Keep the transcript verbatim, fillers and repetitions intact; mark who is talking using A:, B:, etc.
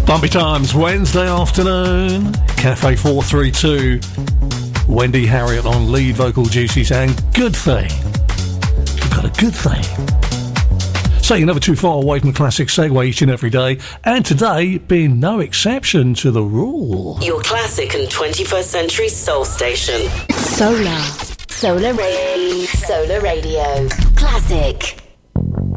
A: Bumpy Times, Wednesday afternoon. Cafe four three two. Wendy Harriott on lead vocal duties, and Good Thing. We've got a good thing. So you're never too far away from classic Segway each and every day, and today being no exception to the rule.
B: Your classic and twenty-first century soul station.
C: Solar. Solar Radio. Solar Radio. Classic.